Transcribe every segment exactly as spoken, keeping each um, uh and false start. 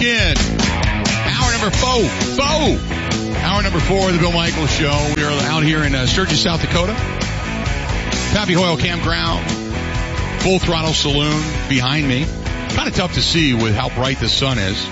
weekend. Hour number four. Four. Hour number four of the Bill Michaels Show. We are out here in uh, Sturgis, South Dakota. Pappy Hoyle Campground. Full Throttle Saloon behind me. Kind of tough to see with how bright the sun is.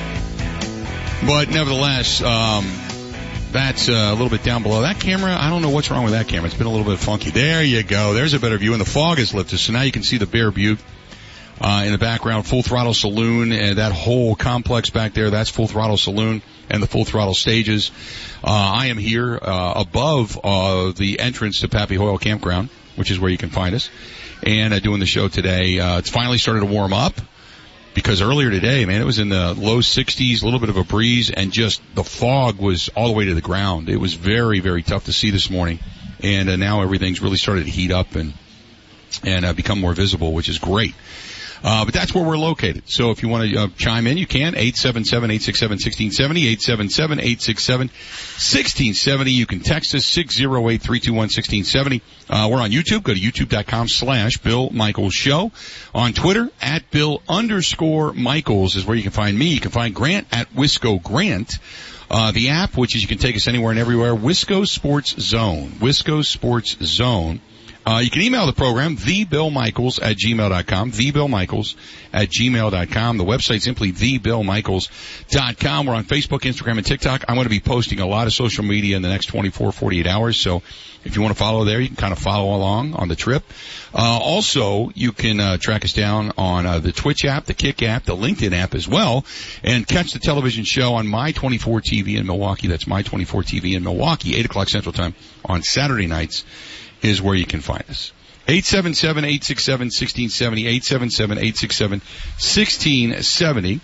But nevertheless, um, that's uh, a little bit down below. That camera, I don't know what's wrong with that camera. It's been a little bit funky. There you go. There's a better view. And the fog has lifted, so now you can see the Bear Butte uh, in the background. Full Throttle Saloon, and that whole complex back there, that's Full Throttle Saloon and the Full Throttle stages. Uh, I am here uh, above uh, the entrance to Pappy Hoyle Campground, which is where you can find us, and uh, doing the show today. Uh, it's finally started to warm up. Because earlier today, man, it was in the low sixties, a little bit of a breeze, and just the fog was all the way to the ground. It was very, very tough to see this morning. And uh, now everything's really started to heat up and and uh, become more visible, which is great. Uh, but that's where we're located. So if you want to uh, chime in, you can. eight seven seven, eight six seven, one six seven zero, eight seven seven, eight six seven, one six seven zero. You can text us, six zero eight, three two one, one six seven zero. Uh, we're on YouTube. Go to youtube.com slash Bill Michaels Show. On Twitter, at Bill underscore Michaels is where you can find me. You can find Grant at Wisco Grant. Uh, the app, which is you can take us anywhere and everywhere, Wisco Sports Zone. Wisco Sports Zone. Uh, you can email the program, the bill michaels at gmail dot com, the bill michaels at gmail dot com. The website simply the bill michaels dot com. We're on Facebook, Instagram, and TikTok. I'm going to be posting a lot of social media in the next twenty-four, forty-eight hours, so if you want to follow there, you can kind of follow along on the trip. Uh, also, you can uh, track us down on uh, the Twitch app, the Kick app, the LinkedIn app as well, and catch the television show on My twenty-four T V in Milwaukee. That's My twenty-four T V in Milwaukee, eight o'clock Central Time on Saturday nights is where you can find us. eight seven seven, eight six seven, one six seven zero, eight seven seven, eight six seven, one six seven zero.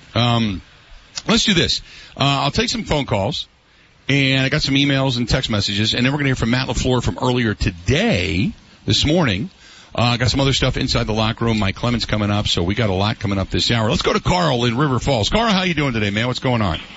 Um, let's do this. Uh, I'll take some phone calls, and I got some emails and text messages, and then we're going to hear from Matt LaFleur from earlier today, this morning. Uh, I got some other stuff inside the locker room. Mike Clemens coming up, so we got a lot coming up this hour. Let's go to Carl in River Falls. Carl, how you doing today, man? What's going on?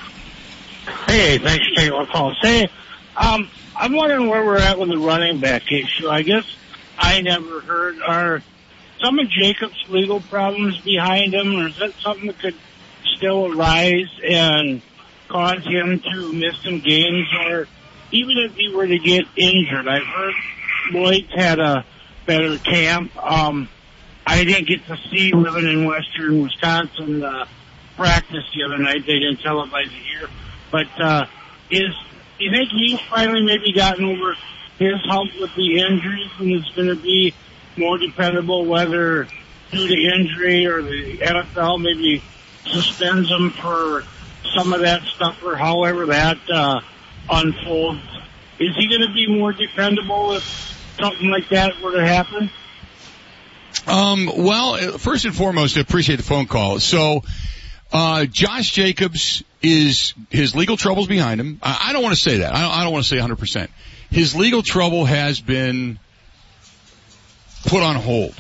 Hey, thanks for taking my call. Say, um, I'm wondering where we're at with the running back issue. I guess I never heard. Are some of Jacobs' legal problems behind him, or is that something that could still arise and cause him to miss some games? Or even if he were to get injured, I've heard Lloyd's had a better camp. Um, I didn't get to see, living in western Wisconsin, uh, practice the other night. They didn't televise it here. But uh, is... Do you think he's finally maybe gotten over his hump with the injuries and is going to be more dependable, whether due to injury or the N F L maybe suspends him for some of that stuff or however that uh, unfolds? Is he going to be more dependable if something like that were to happen? Um, well, first and foremost, I appreciate the phone call. So, Uh, Josh Jacobs is, his legal troubles behind him. I, I don't want to say that. I don't, I don't want to say one hundred percent. His legal trouble has been put on hold.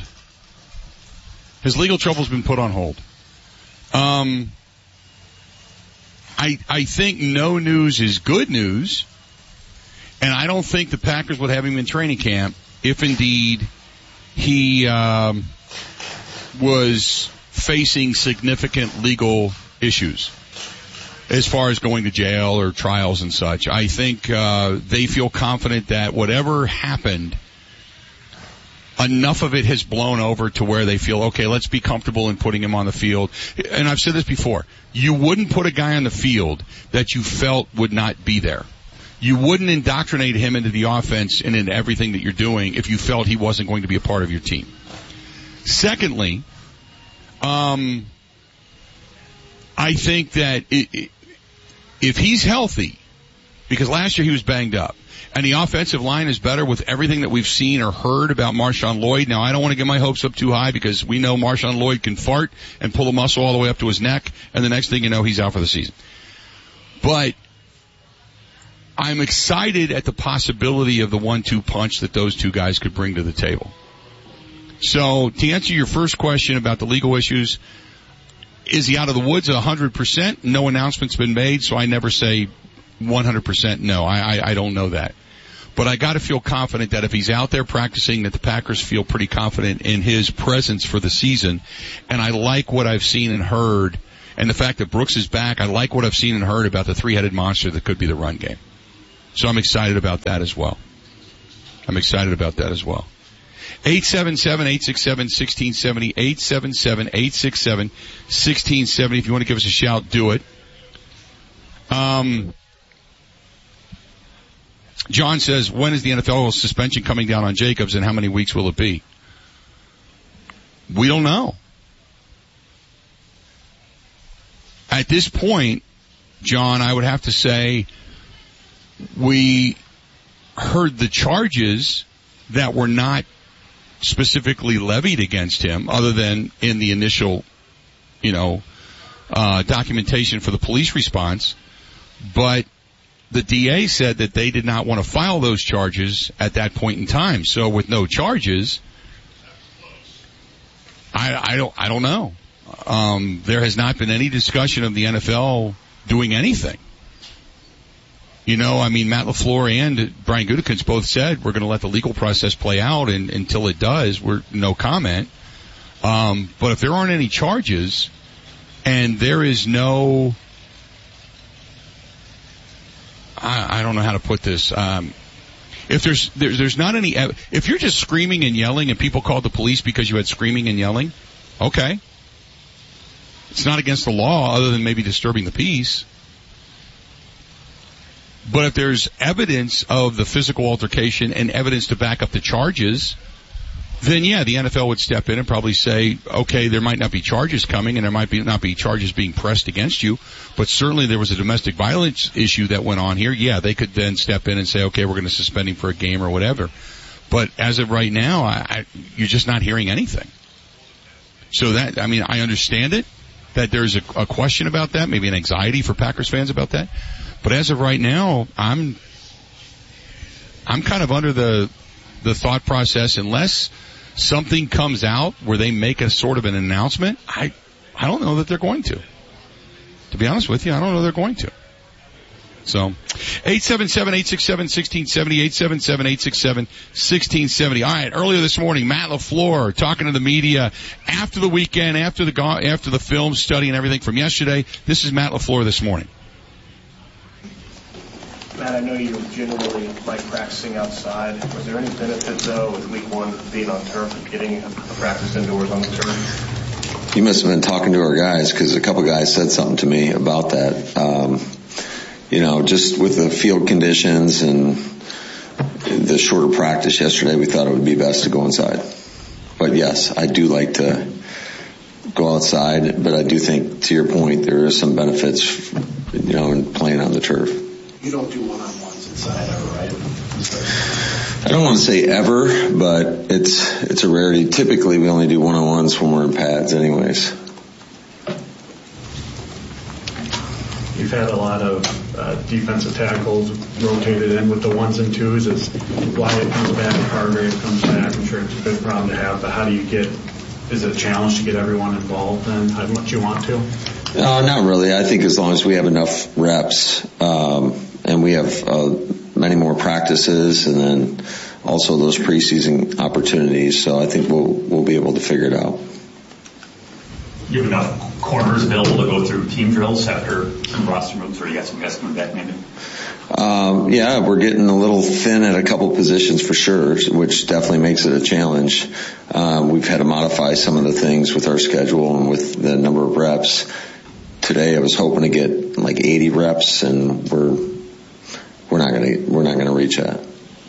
His legal trouble's been put on hold. Um, I, I think no news is good news, and I don't think the Packers would have him in training camp if indeed he, um, was facing significant legal issues as far as going to jail or trials and such. I think uh they feel confident that whatever happened, enough of it has blown over to where they feel, okay, let's be comfortable in putting him on the field. And I've said this before, you wouldn't put a guy on the field that you felt would not be there. You wouldn't indoctrinate him into the offense and into everything that you're doing if you felt he wasn't going to be a part of your team. Secondly, Um, I think that it, it, if he's healthy, because last year he was banged up, and the offensive line is better with everything that we've seen or heard about Marshawn Lloyd. Now, I don't want to get my hopes up too high because we know Marshawn Lloyd can fart and pull a muscle all the way up to his neck, and the next thing you know, he's out for the season. But I'm excited at the possibility of the one two punch that those two guys could bring to the table. So, to answer your first question about the legal issues, is he out of the woods one hundred percent? No announcement's been made, so I never say one hundred percent no. I, I, I don't know that. But I got to feel confident that if he's out there practicing, that the Packers feel pretty confident in his presence for the season. And I like what I've seen and heard And the fact that Brooks is back, I like what I've seen and heard about the three-headed monster that could be the run game. So I'm excited about that as well. I'm excited about that as well. eight seven seven, eight six seven, one six seven zero, eight seven seven, eight six seven, one six seven zero. If you want to give us a shout, do it. Um, John says, when is the N F L suspension coming down on Jacobs, and how many weeks will it be? We don't know. At this point, John, I would have to say we heard the charges that were not specifically levied against him, other than in the initial, you know, uh, documentation for the police response. But the D A said that they did not want to file those charges at that point in time. So with no charges, I, I don't, I don't know. Um, there has not been any discussion of the N F L doing anything. You know, I mean, Matt LaFleur and Brian Gutekunst both said we're going to let the legal process play out, and until it does, we're no comment. Um, but if there aren't any charges, and there is no, I, I don't know how to put this. Um, if there's, there's there's not any, if you're just screaming and yelling, and people called the police because you had screaming and yelling, okay, it's not against the law, other than maybe disturbing the peace. But if there's evidence of the physical altercation and evidence to back up the charges, then yeah, the N F L would step in and probably say, okay, there might not be charges coming and there might be not be charges being pressed against you, but certainly there was a domestic violence issue that went on here. Yeah, they could then step in and say, okay, we're going to suspend him for a game or whatever. But as of right now, I, I, you're just not hearing anything. So that, I mean, I understand it, that there's a, a question about that, maybe an anxiety for Packers fans about that. But as of right now, I'm, I'm kind of under the, the thought process, unless something comes out where they make a sort of an announcement, I, I don't know that they're going to. To be honest with you, I don't know they're going to. So, eight seven seven, eight six seven, one six seven zero, eight seven seven, eight six seven, one six seven zero. All right, earlier this morning, Matt LaFleur talking to the media after the weekend, after the, after the film study and everything from yesterday. This is Matt LaFleur this morning. Matt, I know you generally like practicing outside. Was there any benefit, though, with week one being on turf and getting a practice indoors on the turf? You must have been talking to our guys, because a couple guys said something to me about that. Um, you know, just with the field conditions and the shorter practice yesterday, we thought it would be best to go inside. But yes, I do like to go outside, but I do think, to your point, there are some benefits, you know, in playing on the turf. You don't do one-on-ones inside ever, right? I don't want to say ever, but it's it's a rarity. Typically, we only do one-on-ones when we're in pads anyways. You've had a lot of uh, defensive tackles rotated in with the ones and twos. As Wyatt comes back, Hargrave comes back. I'm sure it's a good problem to have, but how do you get, is it a challenge to get everyone involved then, how much you want to? No, not really. I think as long as we have enough reps, um, and we have uh, many more practices, and then also those preseason opportunities. So I think we'll we'll be able to figure it out. You have enough corners available to go through team drills after some roster moves, or you got some guys coming back maybe? Um, yeah, we're getting a little thin at a couple positions for sure, which definitely makes it a challenge. Um, we've had to modify some of the things with our schedule and with the number of reps. Today I was hoping to get like eighty reps, and we're we're not gonna we're not gonna reach that.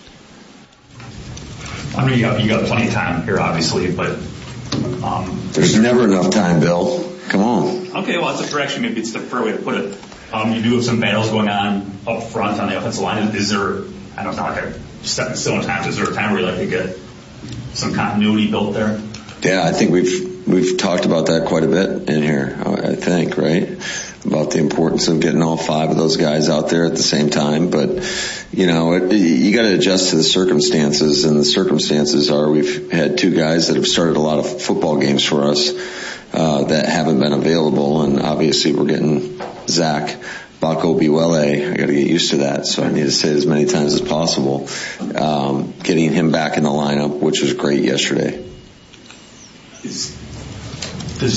I know you got you got plenty of time here, obviously, but um, there's never enough time, Bill. Come on. Okay, well, that's a direction. Maybe it's the fair way to put it. Um, you do have some battles going on up front on the offensive line. Is, is there? I don't know, like a set in stone time. Is there a time where you like to get some continuity built there? Yeah, I think we've we've talked about that quite a bit in here. I think, right, about the importance of getting all five of those guys out there at the same time. But you know, it, you got to adjust to the circumstances, and the circumstances are we've had two guys that have started a lot of football games for us uh, that haven't been available, and obviously we're getting Zach Bako-Biwele. I got to get used to that, so I need to say it as many times as possible. Um, getting him back in the lineup, which was great yesterday. Is, does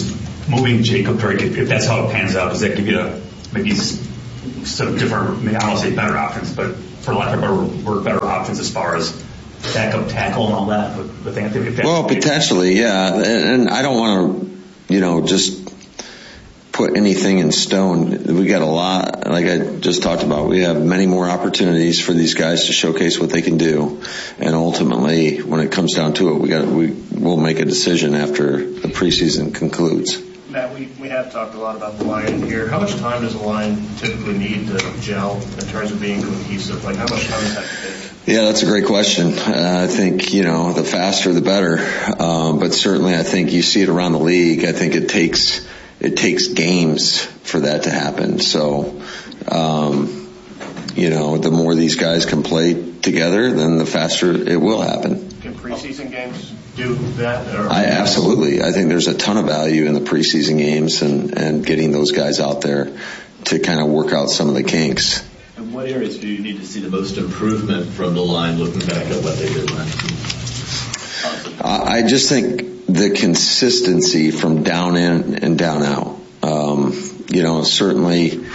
moving Jacob Drake, if, if that's how it pans out, does that give you a, maybe some different, maybe I don't want to say better options, but for lack of a better word, better options as far as backup tackle and all that with, with Anthony? If well, potentially, yeah. And, and I don't want to, you know, just put anything in stone. We got a lot, like I just talked about, we have many more opportunities for these guys to showcase what they can do. And ultimately, when it comes down to it, we got we will make a decision after the preseason concludes. Matt, we, we have talked a lot about the line here. How much time does the line typically need to gel in terms of being cohesive? Like, how much time does that take? Yeah, that's a great question. Uh, I think, you know, the faster the better. Um, but certainly I think you see it around the league. I think it takes it takes games for that to happen. So, um, you know, the more these guys can play together, then the faster it will happen. Can preseason games do that? Or? I absolutely. I think there's a ton of value in the preseason games and, and getting those guys out there to kind of work out some of the kinks. And what areas do you need to see the most improvement from the line looking back at what they did last season? I just think the consistency from down in and down out. Um, you know, certainly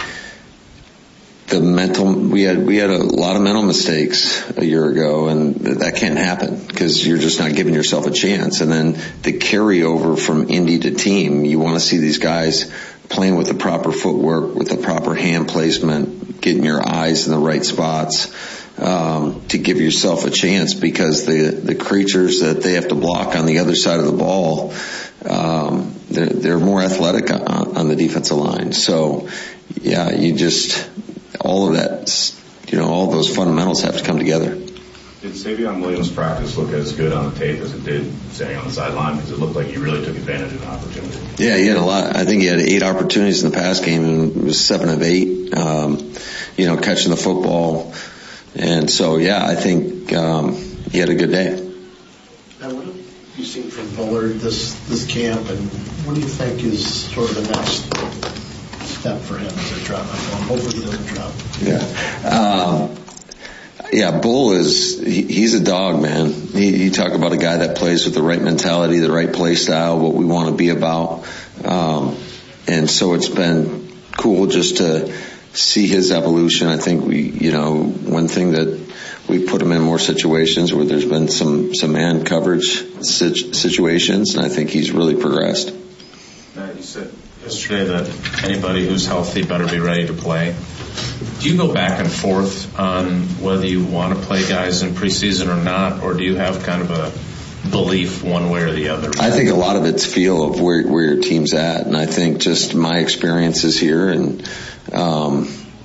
the mental, we had, we had a lot of mental mistakes a year ago, and that can't happen because you're just not giving yourself a chance. And then the carryover from Indy to team, you want to see these guys playing with the proper footwork, with the proper hand placement, getting your eyes in the right spots, um, to give yourself a chance, because the, the creatures that they have to block on the other side of the ball, um, they're, they're more athletic on, on the defensive line. So, yeah, you just, all of that, you know, all those fundamentals have to come together. Did Savion Williams' practice look as good on the tape as it did standing on the sideline? Because it looked like he really took advantage of an opportunity. Yeah, he had a lot. I think he had eight opportunities in the pass game, and it was seven of eight, um, you know, catching the football. And so, yeah, I think um, he had a good day. Now, what have you seen from Bullard this, this camp, and what do you think is sort of the next step for him as a drop? Hopefully he doesn't drop. Yeah. Um, Yeah, Bull is, he, he's a dog, man. He, you talk about a guy that plays with the right mentality, the right play style, what we want to be about. Um, and so it's been cool just to see his evolution. I think we, you know, one thing that we put him in more situations where there's been some, some man coverage situations, and I think he's really progressed. Matt, you said yesterday that anybody who's healthy better be ready to play. Do you go back and forth on whether you want to play guys in preseason or not, or do you have kind of a belief one way or the other? I think a lot of it's feel of where, where your team's at, and I think just my experiences here and um,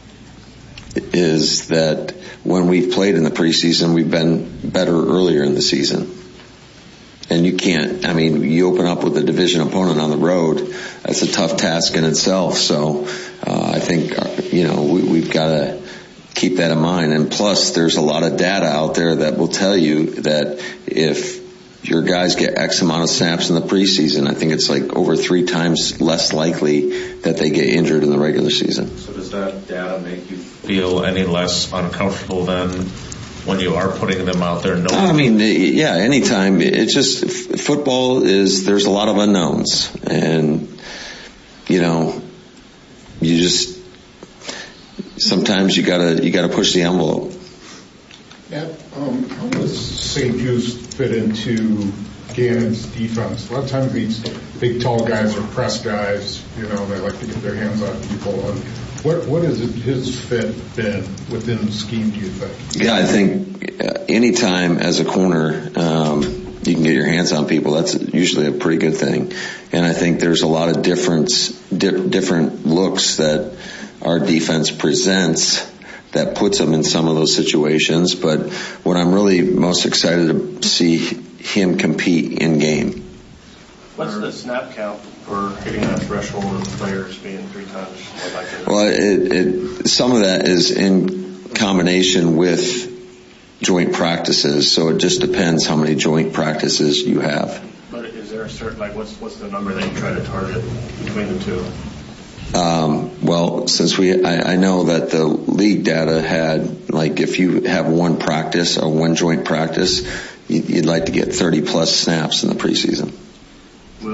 is that when we've played in the preseason, we've been better earlier in the season. And you can't, I mean, you open up with a division opponent on the road, that's a tough task in itself. So uh, I think, you know, we, we've got to keep that in mind. And plus, there's a lot of data out there that will tell you that if your guys get X amount of snaps in the preseason, I think it's like over three times less likely that they get injured in the regular season. So does that data make you feel any less uncomfortable than when you are putting them out there? No. I mean, yeah, anytime. It's just, f- football is, there's a lot of unknowns. And, you know, you just, sometimes you gotta, you gotta push the envelope. Matt, um, how does Saint Jude's fit into Gannon's defense? A lot of times these big, tall guys are press guys, you know, they like to get their hands on people. And What what has his fit been within the scheme, do you think? Yeah, I think uh, anytime as a corner um, you can get your hands on people, that's usually a pretty good thing. And I think there's a lot of difference, di- different looks that our defense presents that puts them in some of those situations. But what I'm really most excited to see him compete in game. What's the snap count for hitting that threshold of players being three times more likely? Well, it, it, some of that is in combination with joint practices, so it just depends how many joint practices you have. But is there a certain, like, what's what's the number that you try to target between the two? Um, well, since we, I, I know that the league data had, like, if you have one practice or one joint practice, you'd, you'd like to get thirty plus snaps in the preseason. Will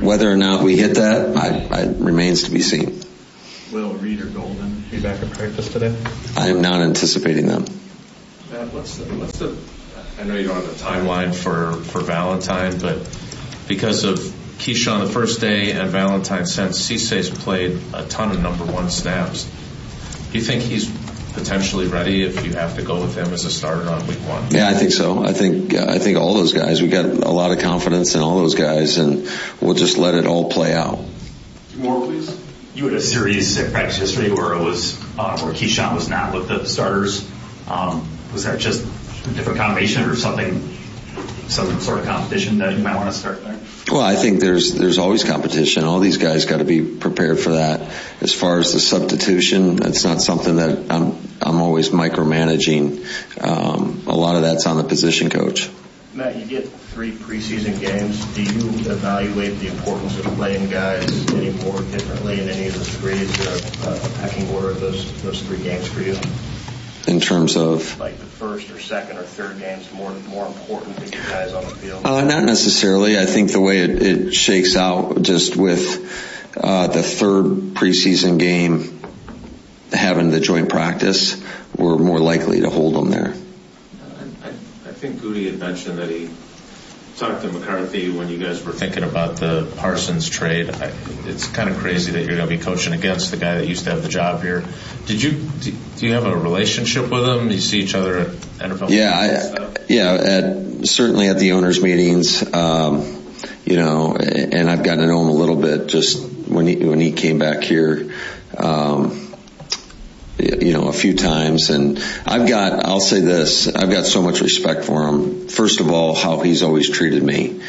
whether or not we hit that, I, I remains to be seen. Will Reed or Golden be back at practice today? I am not anticipating them. Matt, what's the, what's the, I know you don't have a timeline for, for Valentine, but because of Keyshawn the first day and Valentine since, Cisse's played a ton of number one snaps. Do you think he's potentially ready if you have to go with him as a starter on week one? Yeah, I think so. I think uh, I think all those guys, we got a lot of confidence in all those guys, and we'll just let it all play out. More, please. You had a series at practice yesterday where it was uh, where Keyshawn was not with the starters. Um, was that just a different combination or something, some sort of competition that you might want to start there? Well, I think there's there's always competition. All these guys got to be prepared for that. As far as the substitution, that's not something that I'm I'm always micromanaging. Um, a lot of that's on the position coach. Matt, you get three preseason games. Do you evaluate the importance of playing guys any more differently in any of the three? Is there a, a pecking order of those those three games for you? In terms of? Like the first or second or third games more more important to get guys on the field? Uh, not necessarily. I think the way it, it shakes out just with uh, the third preseason game having the joint practice, we're more likely to hold them there. I, I think Goody had mentioned that he talked to McCarthy when you guys were thinking about the Parsons trade. I, it's kind of crazy that you're going to be coaching against the guy that used to have the job here. Did you do, do you have a relationship with him? Do you see each other at N F L? Yeah, I, yeah, at, certainly at the owners' meetings. Um, you know, and I've gotten to know him a little bit just when he when he came back here. Um, you know, a few times, and I've got, I'll say this, I've got so much respect for him. First of all, how he's always treated me,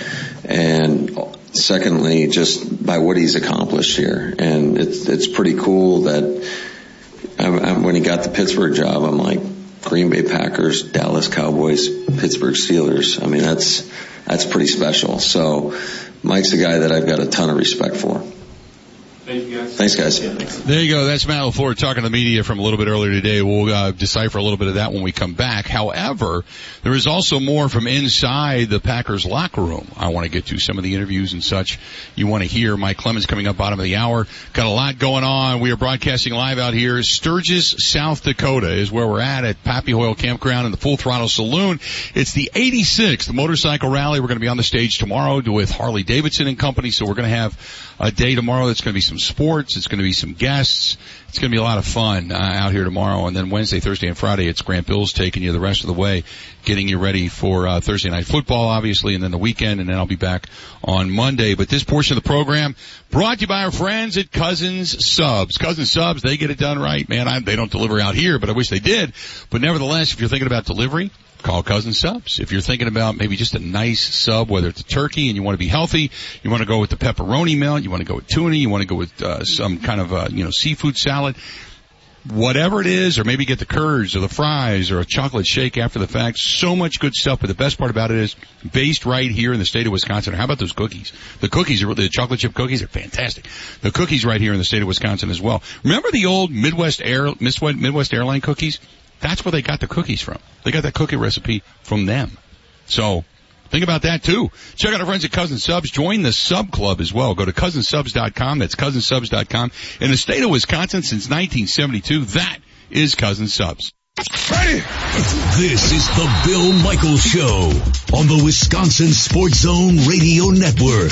and secondly, just by what he's accomplished here. And it's it's pretty cool that I'm, I'm, when he got the Pittsburgh job, I'm like, Green Bay Packers, Dallas Cowboys, Pittsburgh Steelers. I mean, that's that's pretty special. So Mike's a guy that I've got a ton of respect for. Thank you, guys. Thanks, guys. Yeah, thanks. There you go. That's Matt LaFleur talking to the media from a little bit earlier today. We'll uh, decipher a little bit of that when we come back. However, there is also more from inside the Packers locker room I want to get to, some of the interviews and such you want to hear. Mike Clemens coming up bottom of the hour. Got a lot going on. We are broadcasting live out here. Sturgis, South Dakota is where we're at at Pappy Hoyle Campground in the Full Throttle Saloon. It's the eighty-sixth Motorcycle Rally. We're going to be on the stage tomorrow with Harley Davidson and company, so we're going to have a day tomorrow that's going to be some sports. It's going to be some guests. It's going to be a lot of fun uh, out here tomorrow. And then Wednesday, Thursday, and Friday, it's Grant Bill's taking you the rest of the way, getting you ready for uh, Thursday Night Football, obviously, and then the weekend, and then I'll be back on Monday. But this portion of the program brought to you by our friends at Cousins Subs. Cousins Subs, they get it done right. Man, I, they don't deliver out here, but I wish they did. But nevertheless, if you're thinking about delivery, call Cousins Subs. If you're thinking about maybe just a nice sub, whether it's a turkey and you want to be healthy, you want to go with the pepperoni melt, you want to go with tuna, you want to go with uh, some kind of uh, you know seafood salad, whatever it is, or maybe get the curds or the fries or a chocolate shake after the fact. So much good stuff. But the best part about it is based right here in the state of Wisconsin. How about those cookies? The cookies, are the chocolate chip cookies, are fantastic. The cookies right here in the state of Wisconsin as well. Remember the old Midwest Air Midwest Airline cookies? That's where they got the cookies from. They got that cookie recipe from them. So think about that too. Check out our friends at Cousins Subs. Join the Sub Club as well. Go to cousins subs dot com. That's cousins subs dot com. In the state of Wisconsin since nineteen seventy-two, that is Cousins Subs. Ready? This is the Bill Michaels Show on the Wisconsin Sports Zone Radio Network.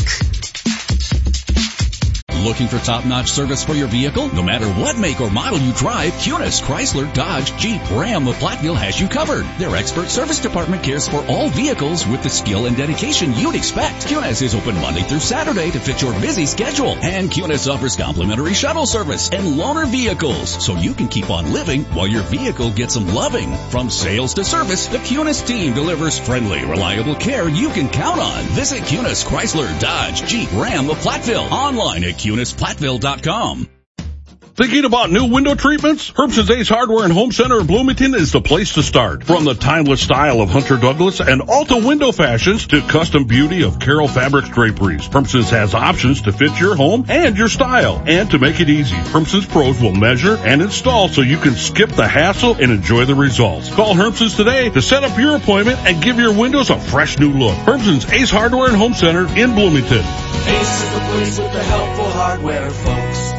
Looking for top-notch service for your vehicle? No matter what make or model you drive, Kunis, Chrysler, Dodge, Jeep, Ram, or Platteville has you covered. Their expert service department cares for all vehicles with the skill and dedication you'd expect. Kunis is open Monday through Saturday to fit your busy schedule. And Kunis offers complimentary shuttle service and loaner vehicles, so you can keep on living while your vehicle gets some loving. From sales to service, the Kunis team delivers friendly, reliable care you can count on. Visit Kunis, Chrysler, Dodge, Jeep, Ram, or Platteville online at kunis platteville dot com. Thinking about new window treatments? Herbson's Ace Hardware and Home Center in Bloomington is the place to start. From the timeless style of Hunter Douglas and Alta window fashions to custom beauty of Carroll Fabrics draperies, Herbson's has options to fit your home and your style. And to make it easy, Herbson's pros will measure and install so you can skip the hassle and enjoy the results. Call Herbson's today to set up your appointment and give your windows a fresh new look. Herbson's Ace Hardware and Home Center in Bloomington. Ace is the always with the helpful hardware, folks.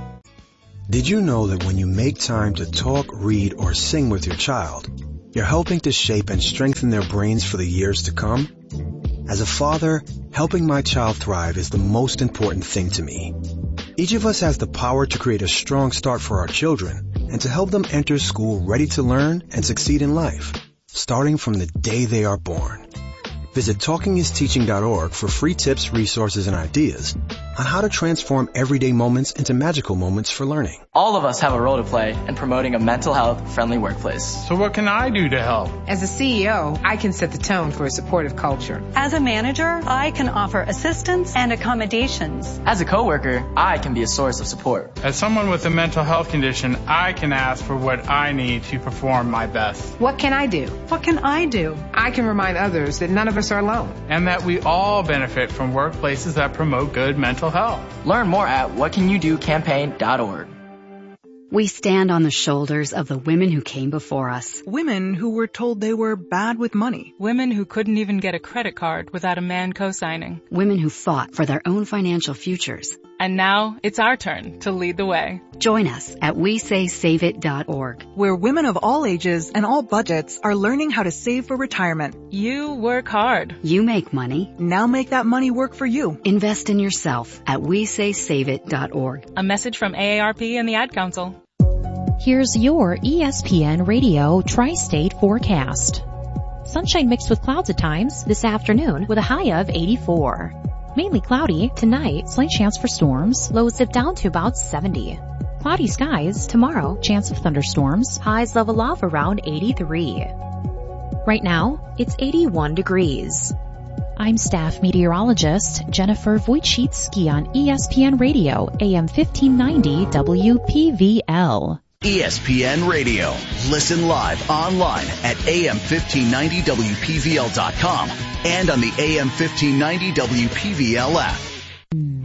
Did you know that when you make time to talk, read, or sing with your child, you're helping to shape and strengthen their brains for the years to come? As a father, helping my child thrive is the most important thing to me. Each of us has the power to create a strong start for our children and to help them enter school ready to learn and succeed in life, starting from the day they are born. Visit talking is teaching dot org for free tips, resources, and ideas on how to transform everyday moments into magical moments for learning. All of us have a role to play in promoting a mental health friendly workplace. So what can I do to help? As a C E O, I can set the tone for a supportive culture. As a manager, I can offer assistance and accommodations. As a coworker, I can be a source of support. As someone with a mental health condition, I can ask for what I need to perform my best. What can I do? What can I do? I can remind others that none of us are alone. And that we all benefit from workplaces that promote good mental health. Learn more at what can you do campaign dot org. We stand on the shoulders of the women who came before us. Women who were told they were bad with money. Women who couldn't even get a credit card without a man co-signing. Women who fought for their own financial futures. And now it's our turn to lead the way. Join us at we say save it dot org, where women of all ages and all budgets are learning how to save for retirement. You work hard. You make money. Now make that money work for you. Invest in yourself at we say save it dot org. A message from A A R P and the Ad Council. Here's your E S P N Radio Tri-State forecast. Sunshine mixed with clouds at times this afternoon with a high of eighty-four. Mainly cloudy tonight, slight chance for storms, lows dip down to about seventy. Cloudy skies tomorrow, chance of thunderstorms, highs level off around eighty-three. Right now, it's eighty-one degrees. I'm staff meteorologist Jennifer Wojcicki on E S P N Radio, A M fifteen ninety W P V L. E S P N Radio. Listen live online at A M fifteen ninety W P V L dot com and on the A M fifteen ninety W P V L app.